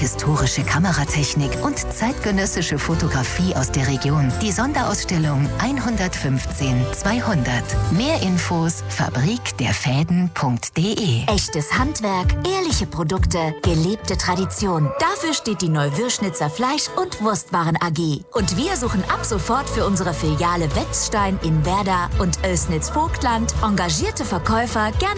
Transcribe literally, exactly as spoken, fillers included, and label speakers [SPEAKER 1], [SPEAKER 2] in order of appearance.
[SPEAKER 1] historische Kameratechnik und zeitgenössische Fotografie aus der Region. Die Sonderausstellung hundertfünfzehn zweihundert. Mehr Infos fabrikderfäden punkt de.
[SPEAKER 2] Echtes Handwerk, ehrliche Produkte, gelebte Tradition. Dafür steht die Neuwürschnitzer Fleisch- und Wurstwaren A G. Und wir suchen ab sofort für unsere Filiale Wetzstein in Werder und Oelsnitz-Vogtland engagierte Verkäufer, gerne